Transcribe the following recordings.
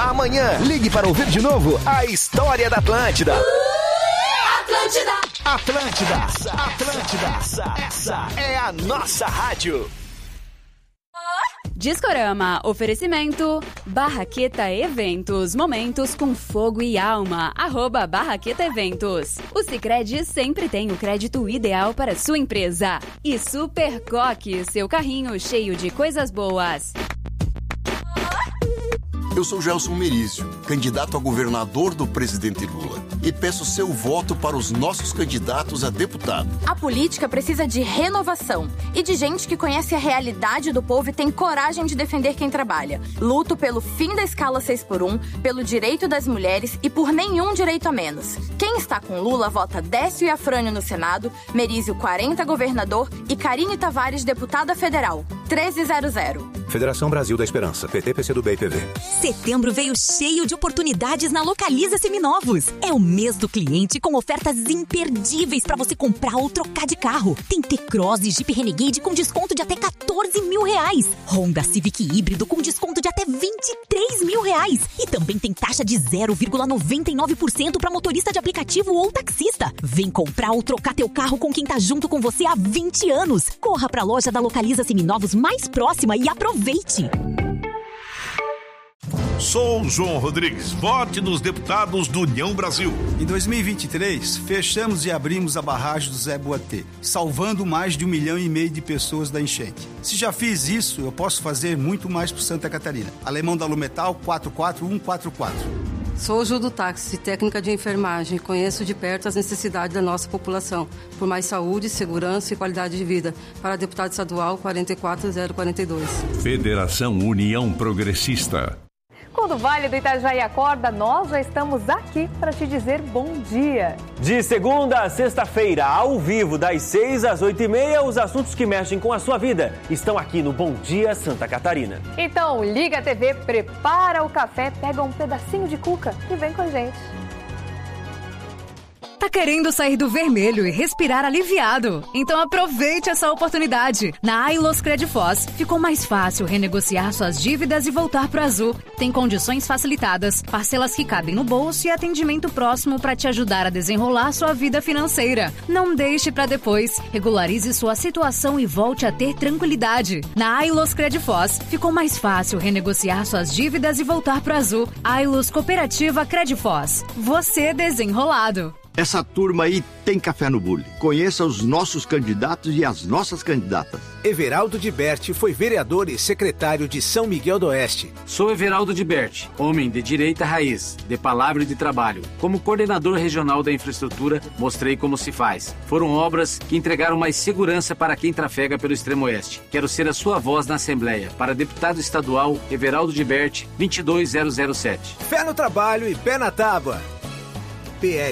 Amanhã, ligue para ouvir de novo a história da Atlântida. Atlântida, essa é a nossa rádio. Discorama, oferecimento, Barraqueta Eventos, momentos com fogo e alma, @Barraqueta Eventos. O Sicredi sempre tem o crédito ideal para sua empresa. E Super Coque, seu carrinho cheio de coisas boas. Eu sou Gelson Merizio, candidato a governador do presidente Lula. E peço seu voto para os nossos candidatos a deputado. A política precisa de renovação e de gente que conhece a realidade do povo e tem coragem de defender quem trabalha. Luto pelo fim da escala 6x1, pelo direito das mulheres e por nenhum direito a menos. Quem está com Lula vota Décio e Afrânio no Senado, Merizio 40 governador e Karine Tavares deputada federal. 1300. Federação Brasil da Esperança, PT, PCdoB e PV. Setembro veio cheio de oportunidades na Localiza Seminovos. É o mês do cliente com ofertas imperdíveis para você comprar ou trocar de carro. Tem T-Cross e Jeep Renegade com desconto de até R$14 mil. Honda Civic híbrido com desconto de até R$23 mil. E também tem taxa de 0,99% para motorista de aplicativo ou taxista. Vem comprar ou trocar teu carro com quem tá junto com você há 20 anos. Corra pra loja da Localiza Seminovos mais próxima e aproveite. Sou o João Rodrigues. Vote nos deputados do União Brasil. Em 2023, fechamos e abrimos a barragem do Zé Boatê, salvando mais de 1,5 milhão de pessoas da enchente. Se já fiz isso, eu posso fazer muito mais por Santa Catarina. Alemão da Lumetal, 44144. Sou Ju do Táxi, técnica de enfermagem. Conheço de perto as necessidades da nossa população. Por mais saúde, segurança e qualidade de vida. Para deputado estadual, 44042. Federação União Progressista. Quando o Vale do Itajaí acorda, nós já estamos aqui para te dizer bom dia. De segunda a sexta-feira, ao vivo, das 6 às 8h30, os assuntos que mexem com a sua vida estão aqui no Bom Dia Santa Catarina. Então, liga a TV, prepara o café, pega um pedacinho de cuca e vem com a gente. Tá querendo sair do vermelho e respirar aliviado? Então aproveite essa oportunidade. Na Ailos Credifós, ficou mais fácil renegociar suas dívidas e voltar pro azul. Tem condições facilitadas, parcelas que cabem no bolso e atendimento próximo para te ajudar a desenrolar sua vida financeira. Não deixe para depois. Regularize sua situação e volte a ter tranquilidade. Na Ailos Credifós, ficou mais fácil renegociar suas dívidas e voltar pro azul. Ailos Cooperativa Credifós. Você desenrolado. Essa turma aí tem café no bule. Conheça os nossos candidatos e as nossas candidatas. Everaldo de Berti foi vereador e secretário de São Miguel do Oeste. Sou Everaldo de Berti, homem de direita raiz, de palavra e de trabalho. Como coordenador regional da infraestrutura, mostrei como se faz. Foram obras que entregaram mais segurança para quem trafega pelo extremo oeste. Quero ser a sua voz na Assembleia. Para deputado estadual, Everaldo de Berti, 22007. Fé no trabalho e pé na tábua. PL.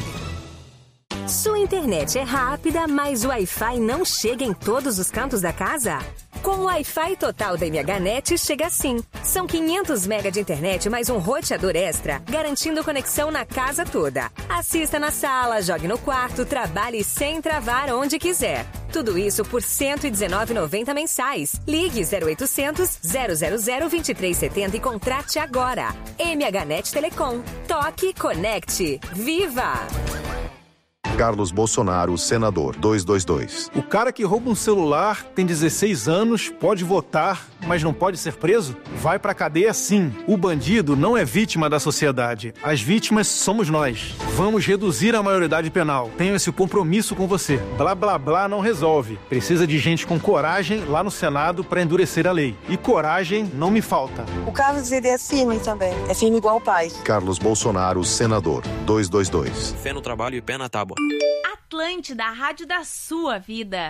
Sua internet é rápida, mas o Wi-Fi não chega em todos os cantos da casa? Com o Wi-Fi total da MHNet chega sim. São 500 MB de internet mais um roteador extra, garantindo conexão na casa toda. Assista na sala, jogue no quarto, trabalhe sem travar onde quiser. Tudo isso por R$ 119,90 mensais. Ligue 0800 000 2370 e contrate agora. MHNet Telecom. Toque, conecte. Viva! Carlos Bolsonaro, senador, 222. O cara que rouba um celular, tem 16 anos, pode votar, mas não pode ser preso? Vai pra cadeia sim. O bandido não é vítima da sociedade. As vítimas somos nós. Vamos reduzir a maioridade penal. Tenho esse compromisso com você. Blá, blá, blá não resolve. Precisa de gente com coragem lá no Senado pra endurecer a lei. E coragem não me falta. O Carlos, ele é firme também. É firme igual o pai. Carlos Bolsonaro, senador, 222. Fé no trabalho e pé na tábua. Atlântida, a rádio da sua vida.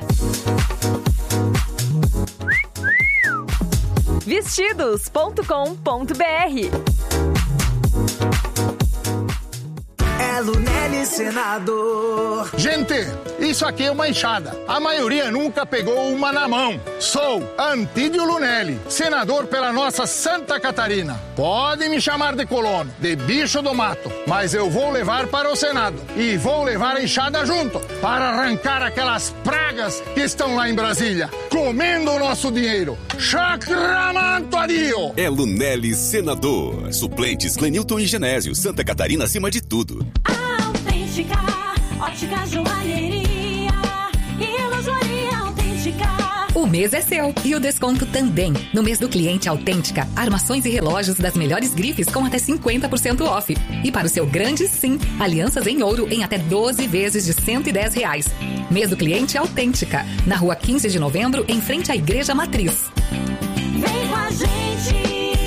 Vestidos.com.br. é Lunelli Senador. Gente, isso aqui é uma enxada. A maioria nunca pegou uma na mão. Sou Antídio Lunelli, senador pela nossa Santa Catarina. Pode me chamar de colono, de bicho do mato, mas eu vou levar para o Senado. E vou levar a enxada junto, para arrancar aquelas pragas que estão lá em Brasília, comendo o nosso dinheiro. Chacramantoadio! É Lunelli Senador. Suplentes Clenilton e Genésio. Santa Catarina acima de tudo. Autêntica, ótica, joalheria e ilusoria autêntica. O mês é seu e o desconto também. No mês do cliente Autêntica, armações e relógios das melhores grifes com até 50% off. E para o seu grande sim, alianças em ouro em até 12 vezes de R$110. Mês do cliente Autêntica, na rua 15 de novembro, em frente à Igreja Matriz. Vem com a gente,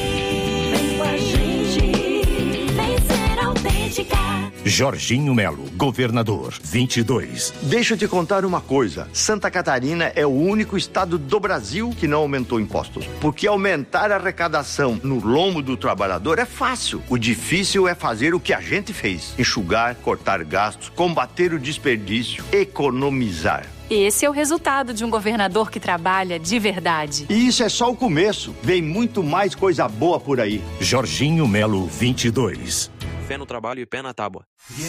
vem com a gente, vem ser autêntica. Jorginho Melo, governador, 22. Deixa eu te contar uma coisa. Santa Catarina é o único estado do Brasil que não aumentou impostos. Porque aumentar a arrecadação no lombo do trabalhador é fácil. O difícil é fazer o que a gente fez. Enxugar, cortar gastos, combater o desperdício, economizar. Esse é o resultado de um governador que trabalha de verdade. E isso é só o começo. Vem muito mais coisa boa por aí. Jorginho Melo, 22. Fé no trabalho e pé na tábua.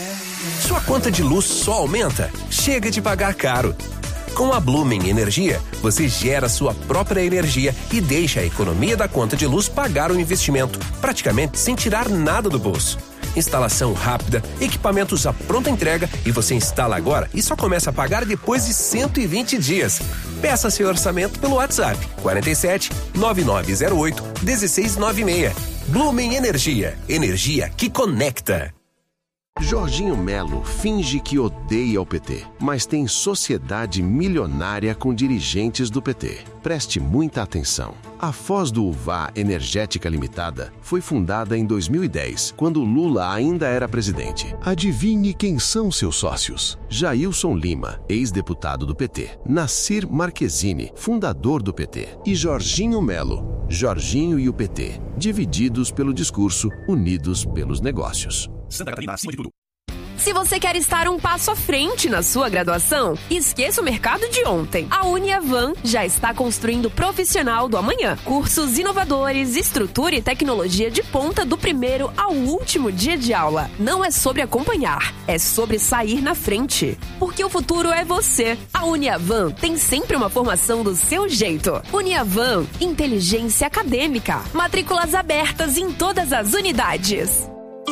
Sua conta de luz só aumenta? Chega de pagar caro. Com a Blumen Energia, você gera sua própria energia e deixa a economia da conta de luz pagar o investimento, praticamente sem tirar nada do bolso. Instalação rápida, equipamentos à pronta entrega e você instala agora e só começa a pagar depois de 120 dias. Peça seu orçamento pelo WhatsApp 47 9908 1696. Blumen Energia, energia que conecta. Jorginho Melo finge que odeia o PT, mas tem sociedade milionária com dirigentes do PT. Preste muita atenção. A Foz do Uvá Energética Limitada foi fundada em 2010, quando Lula ainda era presidente. Adivinhe quem são seus sócios? Jailson Lima, ex-deputado do PT. Nassir Marquezine, fundador do PT. E Jorginho Melo. Jorginho e o PT, divididos pelo discurso, unidos pelos negócios. Santa Catarina acima de tudo. Se você quer estar um passo à frente na sua graduação, esqueça o mercado de ontem. A Uniavan já está construindo o profissional do amanhã. Cursos inovadores, estrutura e tecnologia de ponta do primeiro ao último dia de aula. Não é sobre acompanhar, é sobre sair na frente. Porque o futuro é você. A Uniavan tem sempre uma formação do seu jeito. Uniavan, inteligência acadêmica. Matrículas abertas em todas as unidades.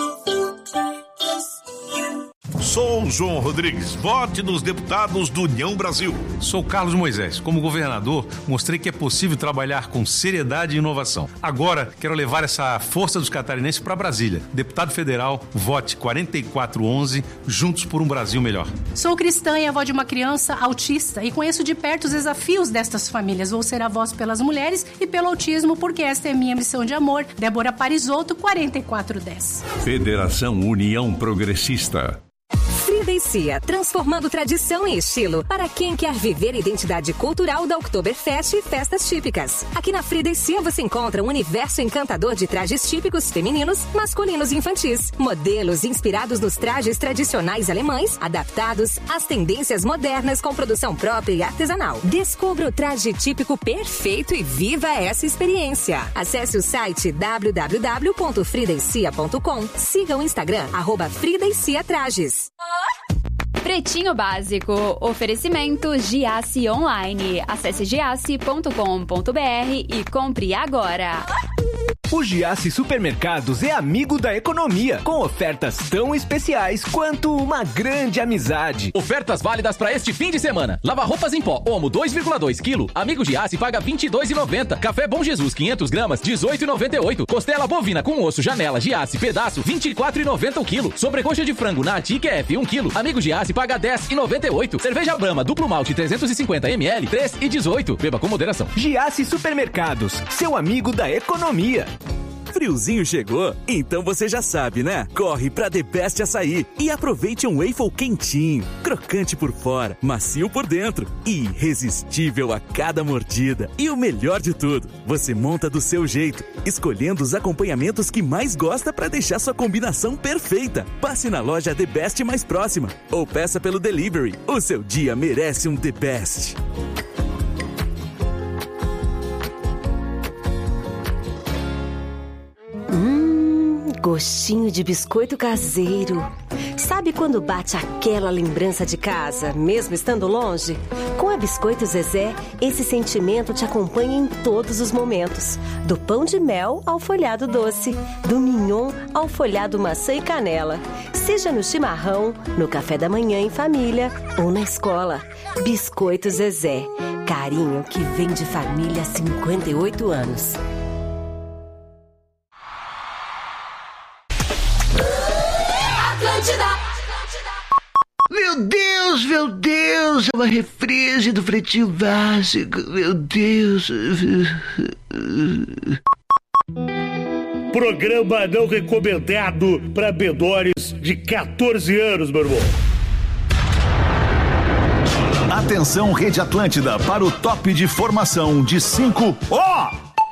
Sou João Rodrigues, vote nos deputados do União Brasil. Sou Carlos Moisés. Como governador, mostrei que é possível trabalhar com seriedade e inovação. Agora, quero levar essa força dos catarinenses para Brasília. Deputado federal, vote 4411, juntos por um Brasil melhor. Sou cristã e avó de uma criança autista e conheço de perto os desafios destas famílias. Vou ser a voz pelas mulheres e pelo autismo, porque esta é minha missão de amor. Débora Parisotto, 4410. Federação União Progressista. Frida e Cia, transformando tradição em estilo para quem quer viver a identidade cultural da Oktoberfest e festas típicas. Aqui na Frida e Cia você encontra um universo encantador de trajes típicos femininos, masculinos e infantis. Modelos inspirados nos trajes tradicionais alemães, adaptados às tendências modernas com produção própria e artesanal. Descubra o traje típico perfeito e viva essa experiência. Acesse o site www.fridaecia.com. Siga o Instagram, @FridaeCiaTrajes. Pretinho Básico, oferecimento Giasse Online. Acesse giasse.com.br e compre agora. O Giasse Supermercados é amigo da economia, com ofertas tão especiais quanto uma grande amizade. Ofertas válidas para este fim de semana. Lava-roupas em pó, Omo 2,2 kg, amigo Giasse paga R$ 22,90. Café Bom Jesus 500 gramas, R$ 18,98. Costela bovina com osso, Janela, Giasse, pedaço, R$ 24,90 o quilo. Sobrecoxa de frango na F 1 kg, amigo Giasse paga R$ 10,98. Cerveja Brahma duplo malte 350 ml, R$ 3,18. Beba com moderação. Giasse Supermercados, seu amigo da economia. Friozinho chegou? Então você já sabe, né? Corre pra The Best Açaí e aproveite um waffle quentinho, crocante por fora, macio por dentro e irresistível a cada mordida. E o melhor de tudo, você monta do seu jeito, escolhendo os acompanhamentos que mais gosta pra deixar sua combinação perfeita. Passe na loja The Best mais próxima ou peça pelo delivery. O seu dia merece um The Best. Gostinho de biscoito caseiro. Sabe quando bate aquela lembrança de casa, mesmo estando longe? Com a Biscoito Zezé, esse sentimento te acompanha em todos os momentos. Do pão de mel ao folhado doce, do mignon ao folhado maçã e canela. Seja no chimarrão, no café da manhã em família ou na escola. Biscoito Zezé. Carinho que vem de família há 58 anos. Meu Deus, é uma reprise do Pretinho Básico, meu Deus. Programa não recomendado para menores de 14 anos, meu irmão. Atenção, Rede Atlântida, para o top de formação de 5. Ó!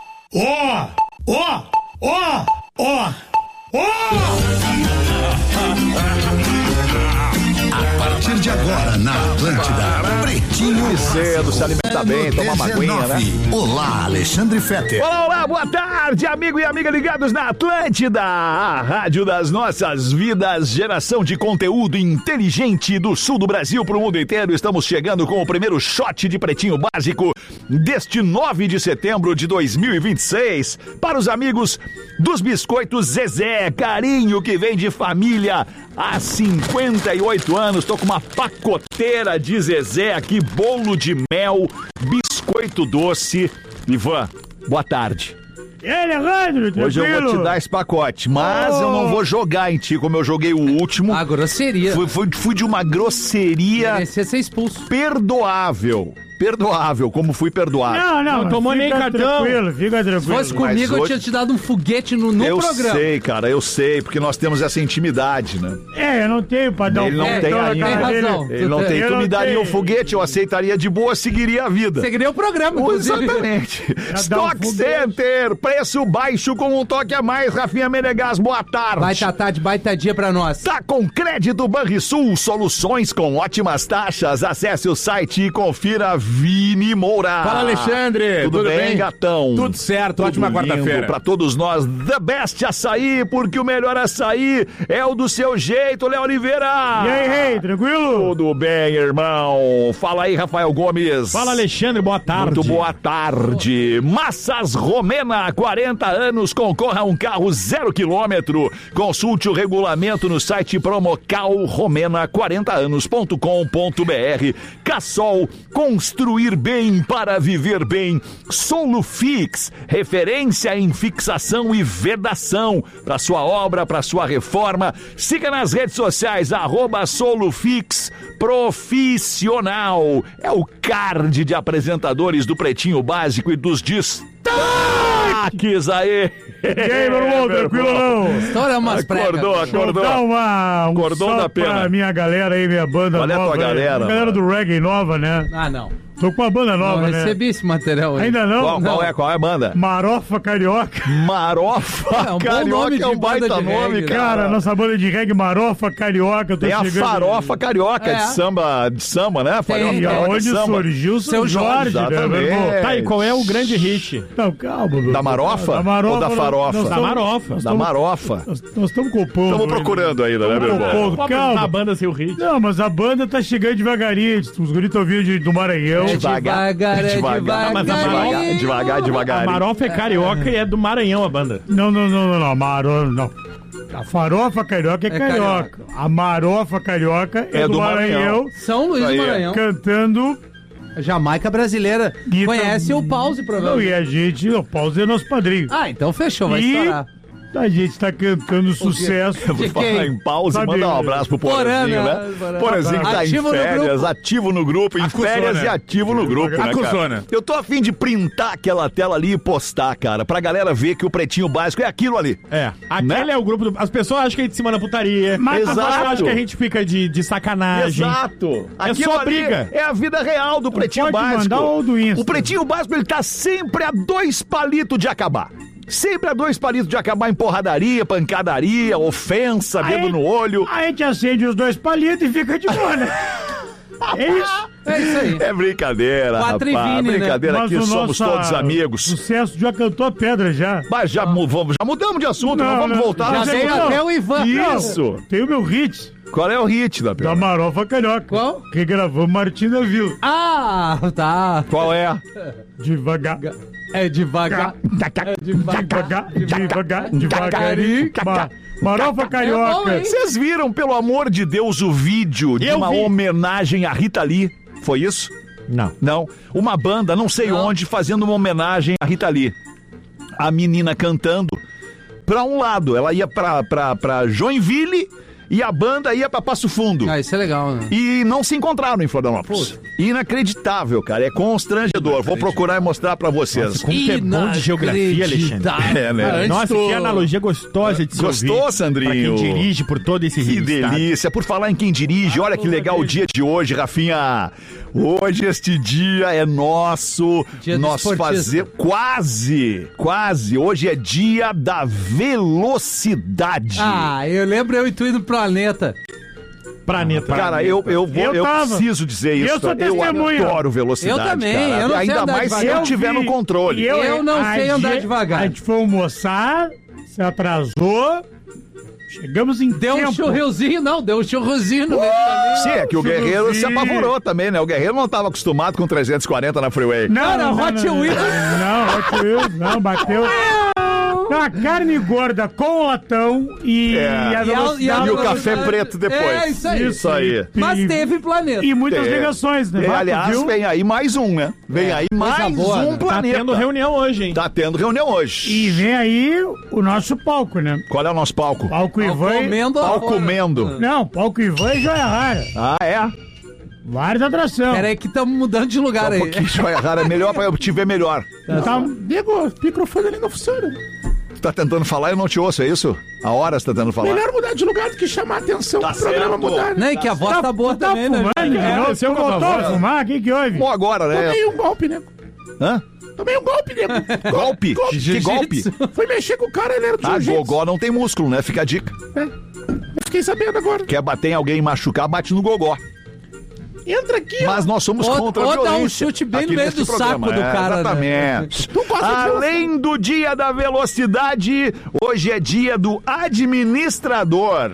A partir de agora, na Atlântida, Pretinho cedo, se alimentar bem, tomar uma aguinha, né? Olá, Alexandre Fetter. Olá, boa tarde, amigo e amiga ligados na Atlântida, a rádio das nossas vidas, geração de conteúdo inteligente do sul do Brasil para o mundo inteiro. Estamos chegando com o primeiro shot de Pretinho Básico deste 9 de setembro de 2026. Para os amigos dos Biscoitos Zezé, carinho que vem de família há 58 anos. Tô com uma pacoteira de Zezé aqui, bolo de mel, biscoito doce. Ivan, boa tarde. E aí, Alejandro, tranquilo? Hoje eu vou te dar esse pacote, mas eu não vou jogar em ti como eu joguei o último. Ah, grosseria. Fui de uma grosseria. Merecia ser expulso. Perdoável, como fui perdoado. Não tomou nem cartão. Fica tranquilo. Se fosse comigo, hoje eu tinha te dado um foguete no programa. Eu sei, cara, porque nós temos essa intimidade, né? Eu não tenho pra dar Ele não tem ainda. Razão. Ele não tem. Tu me daria um foguete, eu aceitaria de boa, seguiria a vida. Seguiria o programa, inclusive. Exatamente. Stock Center, preço baixo com um toque a mais. Rafinha Menegas, boa tarde. Baita tarde, baita dia pra nós. Tá com crédito Banrisul, soluções com ótimas taxas. Acesse o site e confira Vini Moura. Fala, Alexandre. Tudo bem, gatão? Tudo certo, ótima quarta-feira. Pra todos nós, The Best Açaí, porque o melhor açaí é o do seu jeito, Léo Oliveira. E aí, rei, tranquilo? Tudo bem, irmão. Fala aí, Rafael Gomes. Fala, Alexandre, boa tarde. Muito boa tarde. Massas Romena, 40 anos, concorra a um carro 0 km. Consulte o regulamento no site promocalromena40anos.com.br. Cassol, construir bem para viver bem. Solufix, referência em fixação e vedação para sua obra, para sua reforma. Siga nas redes sociais @Solufix Profissional. É o card de apresentadores do Pretinho Básico e dos destaques aí. E aí, meu irmão, tranquilo ou não? Estoura umas pregas. Acordou. Dá um cordão da pena. Pra minha galera aí, minha banda nova. Olha a tua galera. A galera do reggae nova, né? Ah, não. Tô com uma banda nova, não, né? Recebi esse material aí. Ainda não? Qual é a banda? Marofa Carioca. Marofa Carioca é um baita nome, cara. Nossa banda de reggae, Marofa Carioca. Tem a Farofa Carioca de samba, né? E aonde surgiu o Seu Jorge, né? Tá, e qual é o grande hit? Não, calma, meu. Da Marofa? Ou da Farofa? Da Marofa. Da Marofa. Nós estamos compondo. Estamos procurando ainda, né, meu irmão? Calma. A banda sem o hit. Não, mas a banda tá chegando devagarinho. Os guris estão vindo do Maranhão. Devagar. Devagar. A Marofa é carioca e é do Maranhão a banda. Não. A Farofa Carioca é carioca. A Marofa Carioca é do Maranhão. São Luís do Maranhão. Cantando Jamaica brasileira. Conhece o Pause, provavelmente. Não, e a gente, o Pause é nosso padrinho. Ah, então fechou, vai estourar. A gente tá cantando sucesso. Eu vou falar em pausa e mandar um abraço pro Porazinho, né? Porazinho que tá Ativo em férias, ativo no grupo, em férias e ativo no grupo, né, cara? Eu tô a fim de printar aquela tela ali e postar, cara, pra galera ver que o Pretinho Básico é aquilo ali. É, aquele é o grupo as pessoas acham que a gente se manda putaria. Mas as pessoas acham que a gente fica de sacanagem. Exato. É só briga. É a vida real do Pretinho Básico. Mandar ou do Insta. O Pretinho Básico, ele tá sempre a 2 palitos de acabar. Sempre a 2 palitos de acabar em porradaria, pancadaria, ofensa, dedo no olho. A gente acende os 2 palitos e fica de boa, né? É isso. É isso aí. É brincadeira, rapaz. Brincadeira, aqui somos todos amigos. Sucesso já cantou a pedra, já. Mas já mudamos de assunto, não vamos voltar. Já tem até o Ivan. Isso. Tem o meu hit. Qual é o hit da pedra? Da Marofa Carioca. Qual? Que gravou Martina Vila. Ah, tá. Qual é? Devagar. É devagar. Devagarinho. Marofa Carioca. Vocês viram, pelo amor de Deus, o vídeo de uma homenagem a Rita Lee? Foi isso? Não. Uma banda, não sei onde, fazendo uma homenagem a Rita Lee. A menina cantando pra um lado. Ela ia pra Joinville e a banda ia pra Passo Fundo. Ah, isso é legal, né? E não se encontraram em Florianópolis. Inacreditável, cara. É constrangedor. Vou procurar e mostrar pra vocês. Como que é bom de geografia, Alexandre. É, né? Nossa, que analogia gostosa de se ouvir. Gostou, Sandrinho? Pra quem dirige por todo esse Que estado. delícia. Por falar em quem dirige, olha que legal o dia de hoje, Rafinha. Hoje este dia é nosso. Nós fazemos quase. Hoje é dia da velocidade. Ah, eu lembro eu e tu indo pro Planeta. Cara, eu preciso dizer isso. Eu sou testemunha. Eu adoro velocidade. Eu também. Cara. Eu não sei ainda andar mais se devagar. eu tiver no controle. Eu não sei andar devagar. A gente foi almoçar, se atrasou. Chegamos em Deu tempo. um churrilzinho no meio também. Sim, é que o Guerreiro se apavorou também, né? O Guerreiro não estava acostumado com 340 na freeway. Não, Hot Wheels. Não, Hot Wheels, não, bateu. Não, a carne gorda com latão e a velocidade. E o café preto depois. É, isso aí. Mas teve Planeta. E muitas ligações, né? Aliás, vem aí mais um, né? Vem aí mais um Planeta. Tá tendo reunião hoje, hein? Tá tendo reunião hoje. E vem aí o nosso palco, né? Qual é o nosso palco? Palco Ivan. Palco Mendo. Não, palco Ivan e Joia Rara. Ah, é? Várias atrações. Peraí que estamos mudando de lugar aí. Um pouquinho Joia Rara, é melhor pra eu te ver melhor. Diego, o microfone ali não funciona. Tu tá tentando falar e eu não te ouço, é isso? A hora você tá tentando falar. Melhor mudar de lugar do que chamar a atenção Tá do programa certo. mudar. Não, e que a voz tá boa também, né? Você voltou a fumar? O que houve? Bom, agora, né? Tomei um golpe, nego. Hã? Tomei um golpe, nego. Golpe? Que golpe? Foi mexer com o cara, ele era do jiu-jitsu. Gogó não tem músculo, né? Fica a dica. Eu fiquei sabendo agora. Quer bater em alguém e machucar, bate no gogó. Entra aqui, ó. Mas nós somos contra a violência. Ou dá um chute bem no meio do saco do cara, exatamente. né? Além do dia da velocidade, hoje é dia do administrador.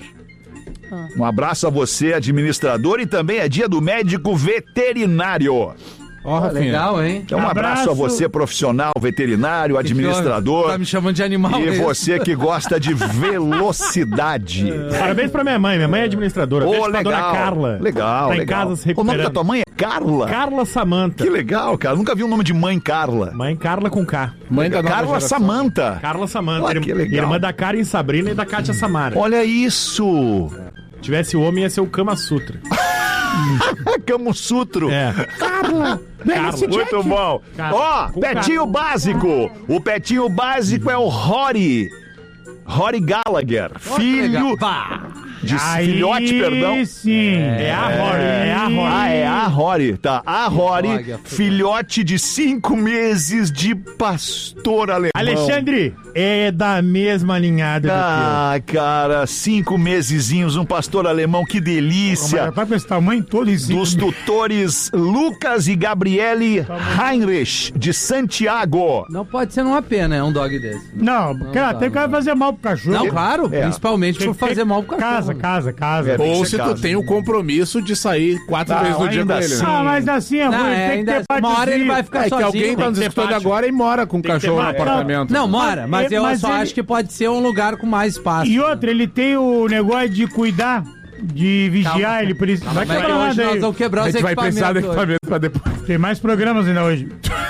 Um abraço a você, administrador, e também é dia do médico veterinário. Legal, hein? Então, um abraço a você, profissional, veterinário, administrador. Tá me chamando de animal. E você que gosta de velocidade. Parabéns pra minha mãe. Minha mãe é administradora. Beijo pra dona Carla. Legal, tá em legal. casa se recuperando. O nome da tua mãe é Carla? Carla Samanta. Que legal, cara. Nunca vi o nome de mãe Carla. Mãe Carla com K. Mãe da Carla Samanta. Carla Samanta. Olha, que legal. Irmã da Karen Sabrina e da Kátia Samara. Olha isso. Se tivesse homem, ia ser o Kama Sutra. Kama Sutro. É. Carla. Muito bom. Ó, Petinho Básico. O Petinho Básico é o Rory Gallagher. Filho de filhote, perdão. Sim. É a Rory. Ah, é a Rory. Tá. A Rory, filhote de 5 meses de pastor alemão. Alexandre, é da mesma ninhada do que eu. Cara, 5 mesezinhos, um pastor alemão, que delícia. Mas tá com esse tamanho todo em cima. Dos tutores Lucas e Gabriele Heinrich, de Santiago. Não pode ser numa pena, é um dog desse. Não, cara, tem que fazer mal pro cachorro. Não, claro, principalmente por fazer mal pro cachorro. Casa. Ou se tu tem o compromisso de sair 4 vezes no dia com ele. Assim. Ah, mas assim é ruim, tem que ter uma hora ele vai ficar sozinho. Que alguém tá nos escutando agora e mora com o cachorro no apartamento. Não, mora, mas eu só acho que pode ser um lugar com mais espaço. E outra, ele tem o negócio de cuidar, de vigiar, ele precisa. Vai quebrar nada aí. Nós vamos quebrar os equipamentos. A gente vai precisar do equipamento pra depois. Tem mais programas ainda hoje.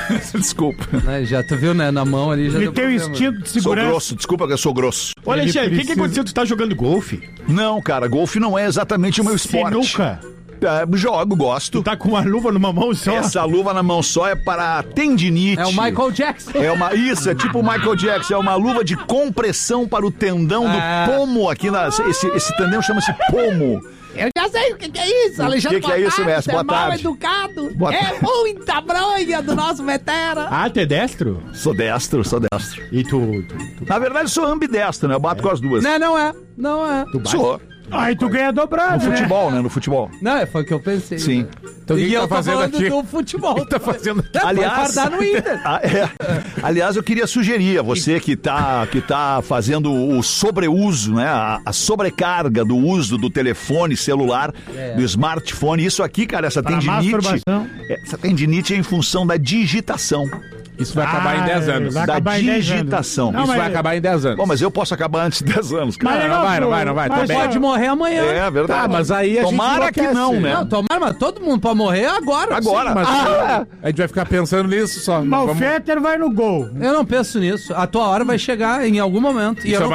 Desculpa. Já tu viu, né? Na mão ali já. Ele tem o instinto de segurança. Sou grosso, desculpa que eu sou grosso. Olha, Alexandre, o que aconteceu? Tu tá jogando golfe? Não, cara, golfe não é exatamente o meu esporte. Sinuca? Jogo, gosto. Tu tá com uma luva numa mão só? Essa luva na mão só é para tendinite. É o Michael Jackson. Isso, é tipo o Michael Jackson. É uma luva de compressão para o tendão do pomo aqui. Esse tendão chama-se pomo. Eu já sei o que é isso, Alexandre. O que é isso, mestre? Boa tarde. Mal educado. É muita bronha do nosso veterano. Ah, tu é destro? Sou destro. E tu? Na verdade, sou ambidestro, né? Eu bato com as duas. Não é. Tu sou. Aí tu ganha dobrado, no futebol, né? No futebol. Não, foi o que eu pensei. Sim. Então, e eu tô falando aqui do futebol. O que tá fazendo? Aliás, vai no Inter. Aliás, eu queria sugerir a você que tá fazendo o sobreuso, né? A sobrecarga do uso do telefone celular, do smartphone. Isso aqui, cara, essa tendinite é em função da digitação. Isso vai acabar em 10 anos. Da digitação. Isso vai acabar em 10 anos. Bom, mas eu posso acabar antes de 10 anos, cara. Não vai. Mas pode morrer amanhã. É verdade. Tá, mas aí a tomara gente que não, né? Não, tomara, mas todo mundo pode morrer agora. Agora. Sim, mas a gente vai ficar pensando nisso só. Mas o Fetter vai no gol. Eu não penso nisso. A tua hora vai chegar em algum momento. E eu não